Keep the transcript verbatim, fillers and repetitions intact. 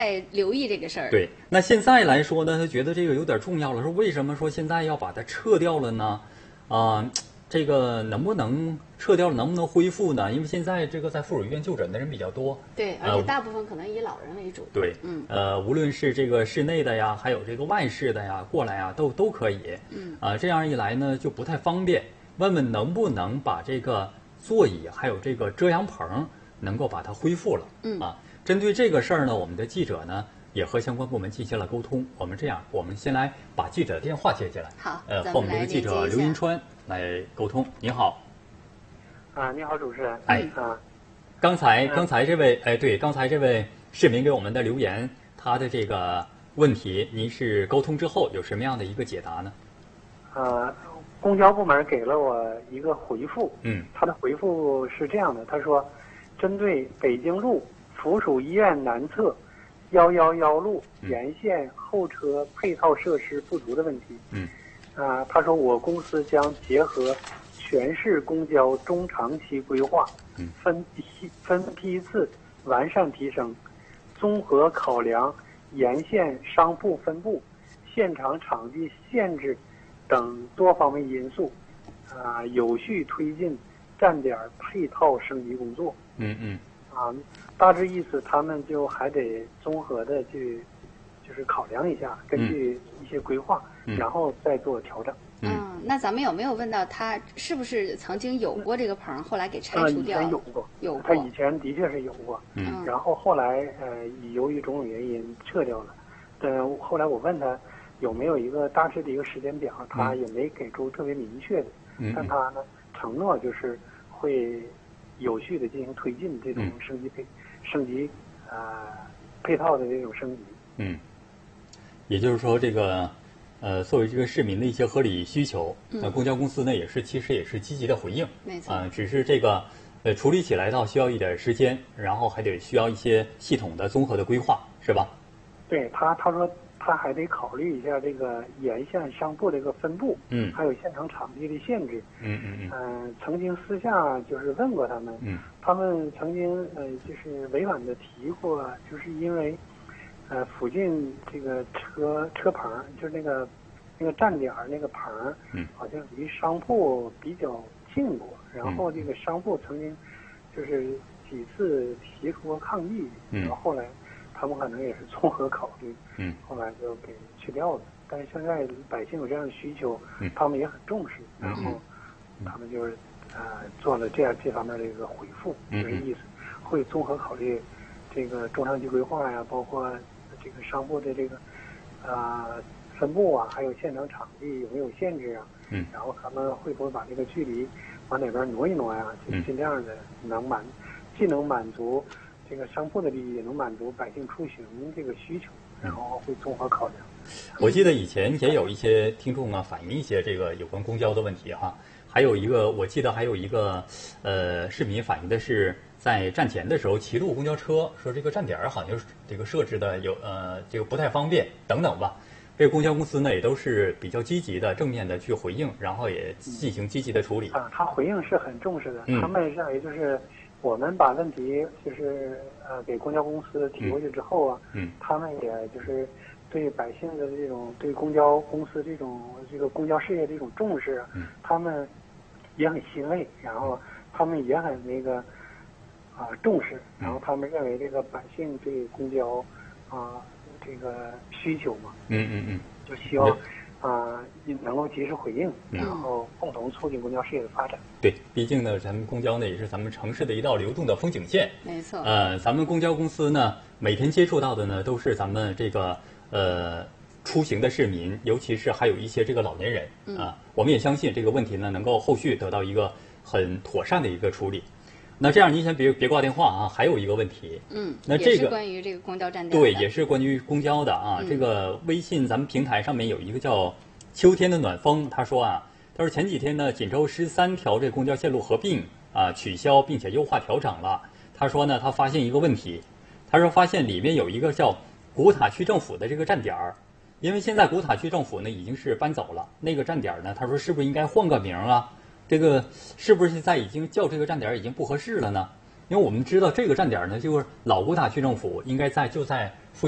在留意这个事儿。 对，那现在来说呢，他觉得这个有点重要了，说为什么说现在要把它撤掉了呢？啊、呃，这个能不能撤掉了，能不能恢复呢？因为现在这个在妇产医院就诊的人比较多， 对，而且大部分可能以老人为主。 对，嗯，呃，无论是这个室内的呀，还有这个外室的呀，过来呀，都都可以。嗯，啊、呃，这样一来呢，就不太方便。问问能不能把这个座椅还有这个遮阳棚能够把它恢复了？嗯，啊，针对这个事儿呢，我们的记者呢也和相关部门进行了沟通。我们这样，我们先来把记者的电话接进来。 好， 呃，和我们这个记者刘银川来沟通。你好。 啊，你好，主持人。 哎， 啊， 刚才刚才这位，哎，对，刚才这位市民给我们的留言，他的这个问题，您是沟通之后有什么样的一个解答呢？ 呃，公交部门给了我一个回复。 嗯， 他的回复是这样的，他说，针对北京路附属医院南侧幺幺幺路沿线候车配套设施不足的问题。 嗯， 啊，他说我公司将结合全市公交中长期规划，分批分批次完善提升，综合考量沿线商铺分布、现场场地限制等多方面因素，啊，有序推进站点配套升级工作。 嗯嗯。 啊，大致意思，他们就还得综合的去，就是考量一下，根据一些规划， 嗯、 然后再做调整。 嗯，那咱们有没有问到他是不是曾经有过这个棚，后来给拆除掉？ 呃、以前有过， 有过。 他以前的确是有过， 嗯， 然后后来呃，由于种种原因撤掉了。呃，后来我问他有没有一个大致的一个时间表，他也没给出特别明确的， 嗯， 但他呢承诺就是会有序的进行推进这种升级配、嗯、升级呃配套的这种升级。 嗯，也就是说这个。呃，作为这个市民的一些合理需求，那、呃、公交公司呢也是其实也是积极的回应， 没错， 啊、呃，只是这个呃处理起来倒需要一点时间，然后还得需要一些系统的综合的规划，是吧？ 对他，他说他还得考虑一下这个沿线商铺的一个分布， 嗯， 还有现场场地的限制， 嗯嗯嗯， 嗯、呃，曾经私下就是问过他们， 嗯， 他们曾经呃就是委婉的提过，就是因为。呃，附近这个车车棚，就是那个那个站点那个棚， 嗯， 好像离商铺比较近过。然后这个商铺曾经就是几次提出过抗议， 嗯， 然后后来他们可能也是综合考虑， 嗯， 后来就给去掉了。但是现在百姓有这样的需求， 嗯， 他们也很重视，然后他们就是呃做了这样这方面的一个回复， 嗯， 就是意思会综合考虑这个中长期规划呀，包括。这个商铺的这个，呃，分布啊，还有现场场地有没有限制啊？ 嗯， 然后他们会不会把这个距离往哪边挪一挪呀？就尽量的能满，既能满足这个商铺的利益，也能满足百姓出行这个需求，然后会综合考量。 我记得以前也有一些听众啊反映一些这个有关公交的问题哈，还有一个我记得还有一个呃市民反映的是。在站前的时候骑路公交车，说这个站点好像这个设置的有呃这个不太方便等等吧。这个公交公司呢也都是比较积极的、正面的去回应，然后也进行积极的处理。 啊，他回应是很重视的， 嗯、 他们认为就是我们把问题就是呃给公交公司提过去之后啊， 嗯， 他们也就是对百姓的这种对公交公司这种这个公交事业这种重视， 嗯， 他们也很欣慰，然后他们也很那个。啊，重视，然后他们认为这个百姓对公交啊这个需求嘛， 嗯嗯嗯， 就希望啊能够及时回应，然后共同促进公交事业的发展。 对，毕竟呢，咱们公交呢也是咱们城市的一道流动的风景线。 没错。 呃，咱们公交公司呢每天接触到的呢都是咱们这个呃出行的市民，尤其是还有一些这个老年人啊、呃，我们也相信这个问题呢能够后续得到一个很妥善的一个处理。那这样，您先别别挂电话啊！还有一个问题， 嗯， 那这个关于这个公交站对，也是关于公交的啊。嗯、这个微信咱们平台上面有一个叫“秋天的暖风”，他说啊，他说前几天呢，锦州十三条这公交线路合并啊取消，并且优化调整了。他说呢，他发现一个问题，他说发现里面有一个叫古塔区政府的这个站点儿，因为现在古塔区政府呢已经是搬走了，那个站点呢，他说是不是应该换个名啊？这个是不是现在已经叫这个站点已经不合适了呢？因为我们知道这个站点呢，就是老古塔区政府应该在就在。